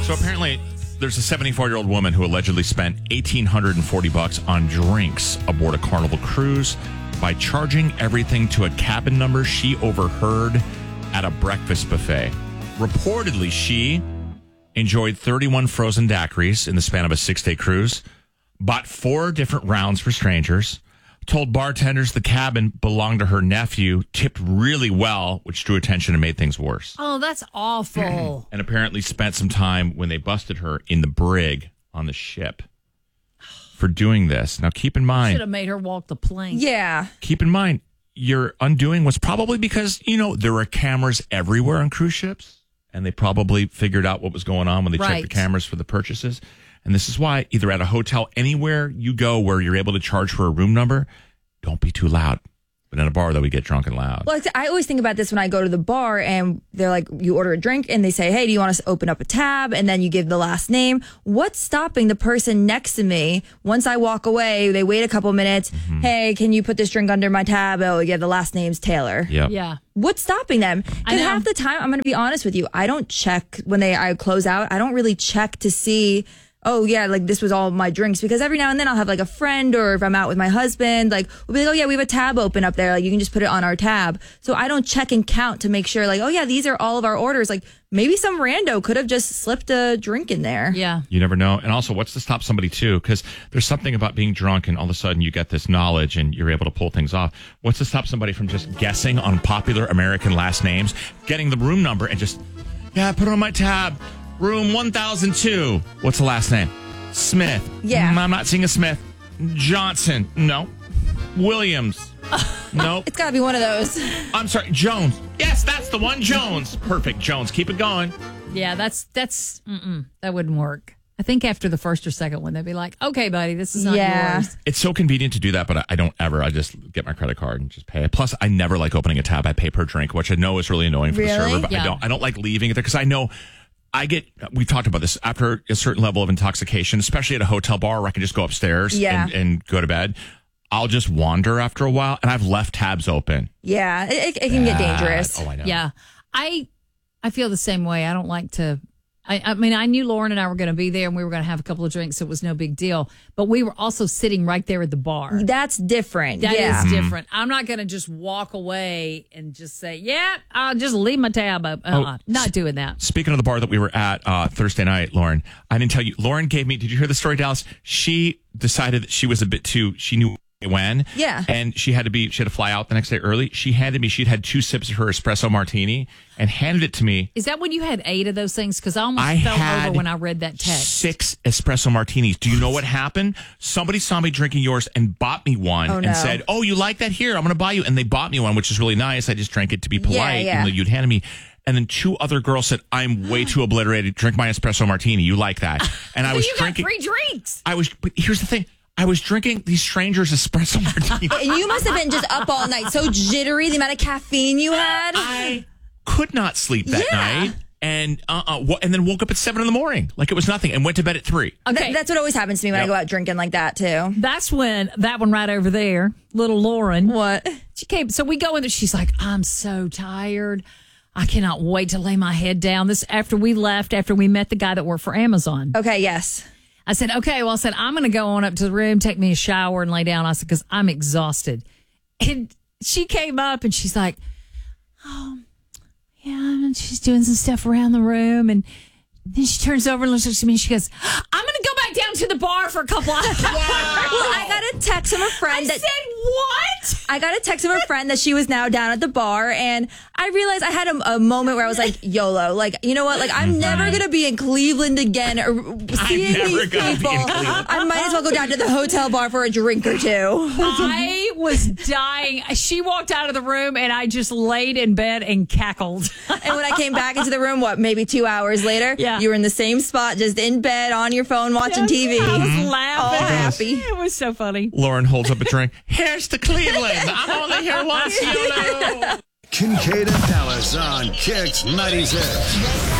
So apparently, there's a 74-year-old woman who allegedly spent $1,840 on drinks aboard a Carnival cruise by charging everything to a cabin number she overheard at a breakfast buffet. Reportedly, she enjoyed 31 frozen daiquiris in the span of a 6-day cruise, bought 4 different rounds for strangers, told bartenders the cabin belonged to her nephew, tipped really well, which drew attention and made things worse. Oh, that's awful. And apparently spent some time when they busted her in the brig on the ship for doing this. Now, keep in mind... Should have made her walk the plank. Yeah. Keep in mind, your undoing was probably because, there were cameras everywhere on cruise ships, and they probably figured out what was going on when they checked the cameras for the purchases. And this is why, either at a hotel, anywhere you go where you're able to charge for a room number, don't be too loud. But in a bar, though, we get drunk and loud. Well, I always think about this when I go to the bar and they're like, you order a drink and they say, hey, do you want us to open up a tab? And then you give the last name. What's stopping the person next to me? Once I walk away, they wait a couple minutes. Mm-hmm. Hey, can you put this drink under my tab? Oh, yeah, the last name's Taylor. Yep. Yeah. What's stopping them? Because half the time, I'm going to be honest with you, I don't check when I close out. I don't really check to see, oh, yeah, like this was all my drinks. Because every now and then I'll have like a friend, or if I'm out with my husband, like we'll be like, oh, yeah, we have a tab open up there. Like you can just put it on our tab. So I don't check and count to make sure like, oh, yeah, these are all of our orders. Like maybe some rando could have just slipped a drink in there. Yeah. You never know. And also, what's to stop somebody, too? Because there's something about being drunk and all of a sudden you get this knowledge and you're able to pull things off. What's to stop somebody from just guessing on popular American last names, getting the room number and just, yeah, put it on my tab. Room 1002. What's the last name? Smith. Yeah. I'm not seeing a Smith. Johnson. No. Williams. No. It's got to be one of those. I'm sorry. Jones. Yes, that's the one. Jones. Perfect. Jones. Keep it going. Yeah, that wouldn't work. I think after the first or second one, they'd be like, okay, buddy, this is not yours. It's so convenient to do that, but I don't ever. I just get my credit card and just pay it. Plus, I never like opening a tab. I pay per drink, which I know is really annoying for the server, but I don't like leaving it there because I know we've talked about this, after a certain level of intoxication, especially at a hotel bar where I can just go upstairs and go to bed. I'll just wander after a while, and I've left tabs open. Yeah, it can get dangerous. Oh, I know. Yeah. I feel the same way. I don't like to... I mean, I knew Lauren and I were going to be there and we were going to have a couple of drinks. So it was no big deal. But we were also sitting right there at the bar. That's different. That is different. I'm not going to just walk away and just say, yeah, I'll just leave my tab up. Not doing that. Speaking of the bar that we were at Thursday night, Lauren, I didn't tell you. Lauren gave me, did you hear the story, Dallas? She decided that she was a bit too, she knew when. Yeah. And she had to fly out the next day early. She'd had 2 sips of her espresso martini and handed it to me. Is that when you had 8 of those things? Because I almost fell over when I read that text. 6 espresso martinis. Do you know what happened? Somebody saw me drinking yours and bought me one and said, oh, you like that? Here, I'm going to buy you. And they bought me one, which is really nice. I just drank it to be polite, even though you'd handed me. And then 2 other girls said, I'm way too obliterated. Drink my espresso martini. You like that? And I was drinking. Got free drinks. But here's the thing. I was drinking these strangers' espresso martinis. And you must have been just up all night, so jittery, the amount of caffeine you had. I could not sleep that night. And and then woke up at 7 a.m. like it was nothing, and went to bed at 3. Okay, that's what always happens to me when I go out drinking like that too. That's when that one right over there, little Lauren. What? She came. So we go in there. She's like, I'm so tired. I cannot wait to lay my head down. This after we met the guy that worked for Amazon. Okay, yes. I said, okay. Well, I said, I'm going to go on up to the room, take me a shower, and lay down. I said, because I'm exhausted. And she came up and she's like, oh, yeah, and she's doing some stuff around the room. And then she turns over and looks at me and she goes, I'm going to go back down to the bar for a couple hours. Wow. Well, I got a text from a friend I said, what? I got a text from a friend that she was now down at the bar, and I realized I had a moment where I was like, YOLO. Like, you know what? Like, I'm never going to be in Cleveland again or seeing these people. I might as well go down to the hotel bar for a drink or 2. I was dying. She walked out of the room, and I just laid in bed and cackled. And when I came back into the room, maybe 2 hours later, you were in the same spot, just in bed, on your phone, watching TV. I was laughing. All happy. It was so funny. Lauren holds up a drink. Here's to Cleveland. I'm only here once, you know. Kincaid and Dallas on Kicks 96.